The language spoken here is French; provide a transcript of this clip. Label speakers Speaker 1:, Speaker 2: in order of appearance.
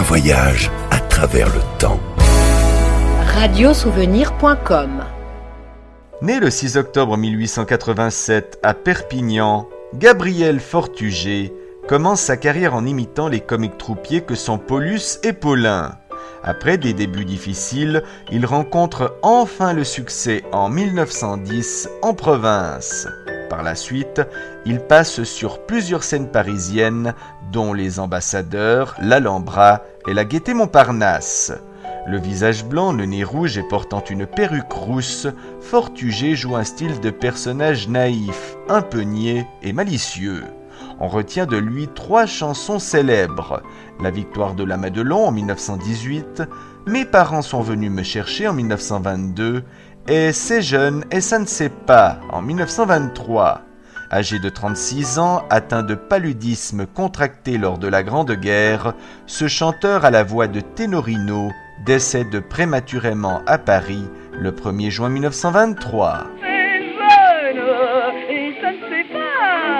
Speaker 1: voyage à travers le temps.
Speaker 2: Radiosouvenir.com.
Speaker 3: Né le 6 octobre 1887 à Perpignan, Gabriel Fortuget commence sa carrière en imitant les comiques troupiers que sont Paulus et Paulin. Après des débuts difficiles, il rencontre enfin le succès en 1910 en province. Par la suite, il passe sur plusieurs scènes parisiennes, dont Les Ambassadeurs, l'Alhambra et la Gaîté Montparnasse. Le visage blanc, le nez rouge et portant une perruque rousse, Fortuget joue un style de personnage naïf, un peu niais et malicieux. On retient de lui 3 chansons célèbres. La victoire de la Madelon en 1918, Mes parents sont venus me chercher en 1922 et C'est jeune et ça ne sait pas en 1923. Âgé de 36 ans, atteint de paludisme contracté lors de la Grande Guerre, ce chanteur à la voix de Ténorino décède prématurément à Paris le 1er juin 1923.